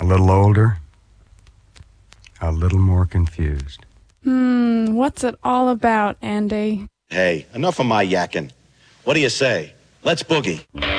little older, a little more confused. What's it all about, Andy? Hey, enough of my yakking. What do you say? Let's boogie.